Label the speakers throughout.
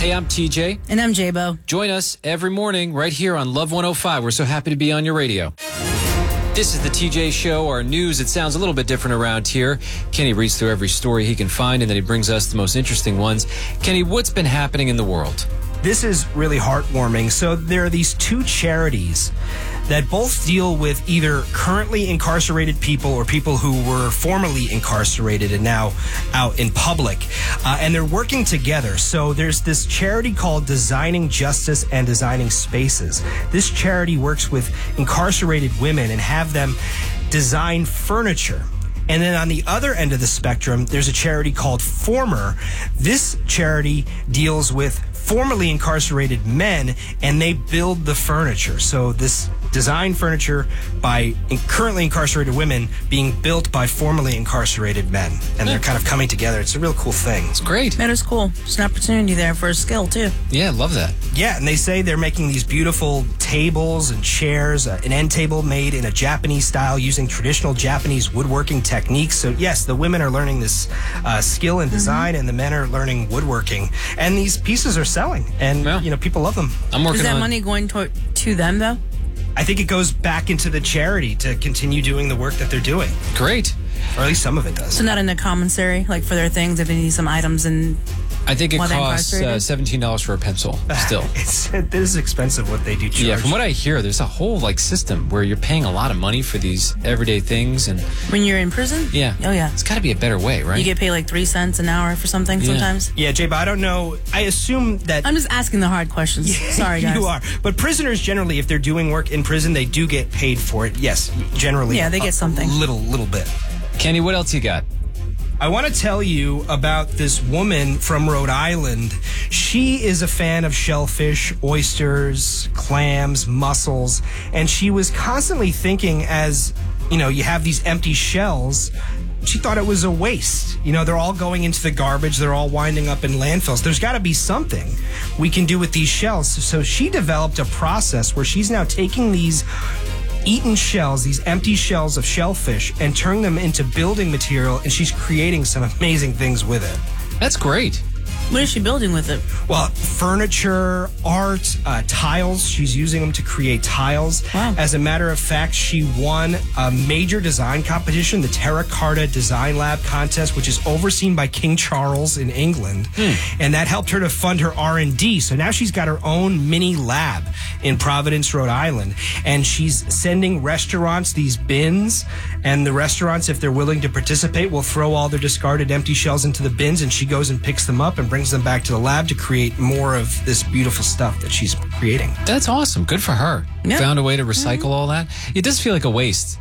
Speaker 1: Hey, I'm TJ.
Speaker 2: And I'm J-Bo.
Speaker 1: Join us every morning right here on Love 105. We're so happy to be on your radio. This is the TJ Show, our news. It sounds a little bit different around here. Kenny reads through every story he can find, and then he brings us the most interesting ones. Kenny, what's been happening in the world?
Speaker 3: This is really heartwarming. So there are these two charities that both deal with either currently incarcerated people or people who were formerly incarcerated and now out in public. And they're working together. So there's this charity called Designing Justice and Designing Spaces. This charity works with incarcerated women and have them design furniture. And then on the other end of the spectrum, there's a charity called Former. This charity deals with formerly incarcerated men, and they build the furniture. So this design furniture by currently incarcerated women being built by formerly incarcerated men. And they're kind of coming together. It's a real cool thing.
Speaker 1: It's great.
Speaker 2: That is cool. There's an opportunity there for a skill, too.
Speaker 1: Yeah, love that.
Speaker 3: Yeah, and they say they're making these beautiful tables and chairs, an end table made in a Japanese style using traditional Japanese woodworking techniques. So yes, the women are learning this skill in design, and the men are learning woodworking. And these pieces are selling, and people love them.
Speaker 1: I'm working
Speaker 2: Is that
Speaker 1: on
Speaker 2: money going to them, though?
Speaker 3: I think it goes back into the charity to continue doing the work that they're doing.
Speaker 1: Great.
Speaker 3: Or at least some of it does.
Speaker 2: So not in the commissary, like for their things, if they need some items and...
Speaker 1: I think it
Speaker 2: While they're
Speaker 1: costs $17 for a pencil still.
Speaker 3: It is expensive what they do charge.
Speaker 1: Yeah, from what I hear, there's a whole system where you're paying a lot of money for these everyday things. And
Speaker 2: When you're in prison?
Speaker 1: yeah.
Speaker 2: Oh, yeah.
Speaker 1: It's got to be a better way, right?
Speaker 2: You get paid like 3 cents an hour for something sometimes.
Speaker 3: Yeah, Jay, but I don't know. I assume that...
Speaker 2: I'm just asking the hard questions. Sorry, guys.
Speaker 3: You are. But prisoners generally, if they're doing work in prison, they do get paid for it. Yes, generally.
Speaker 2: Yeah, they get something.
Speaker 3: Little bit.
Speaker 1: Kenny, what else you got?
Speaker 3: I want to tell you about this woman from Rhode Island. She is a fan of shellfish, oysters, clams, mussels, and she was constantly thinking as, you have these empty shells, she thought it was a waste. They're all going into the garbage. They're all winding up in landfills. There's got to be something we can do with these shells. So she developed a process where she's now taking these eaten shells, these empty shells of shellfish, and turning them into building material, and she's creating some amazing things with it.
Speaker 1: That's great.
Speaker 2: What is she building with it?
Speaker 3: Well, furniture, art, tiles. She's using them to create tiles.
Speaker 2: Wow.
Speaker 3: As a matter of fact, she won a major design competition, the Terra Carta Design Lab contest, which is overseen by King Charles in England. And that helped her to fund her R&D. So now she's got her own mini lab in Providence, Rhode Island. And she's sending restaurants these bins. And the restaurants, if they're willing to participate, will throw all their discarded empty shells into the bins. And she goes and picks them up and brings them back to the lab to create more of this beautiful stuff that she's creating.
Speaker 1: That's awesome. Good for her.
Speaker 2: Yeah.
Speaker 1: Found a way to recycle all that. It does feel like a waste.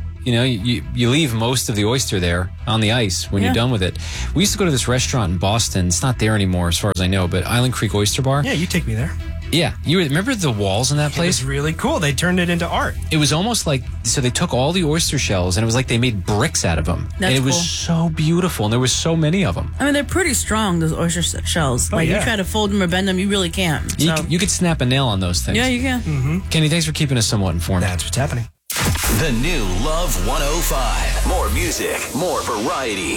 Speaker 1: You leave most of the oyster there on the ice when you're done with it. We used to go to this restaurant in Boston. It's not there anymore as far as I know, but Island Creek Oyster Bar.
Speaker 3: Yeah, you take me there.
Speaker 1: Yeah. You remember the walls in that
Speaker 3: It
Speaker 1: place?
Speaker 3: was really cool. They turned it into art.
Speaker 1: It was almost like, so they took all the oyster shells and it was like they made bricks out of them.
Speaker 2: That's
Speaker 1: and it was
Speaker 2: cool.
Speaker 1: so beautiful, and there was so many of them.
Speaker 2: I mean, they're pretty strong, those oyster shells. You try to fold them or bend them, you really can't. So.
Speaker 1: You could snap a nail on those things.
Speaker 2: Yeah, you can.
Speaker 1: Kenny, thanks for keeping us somewhat informed.
Speaker 3: That's what's happening.
Speaker 4: The new Love 105. More music, more variety.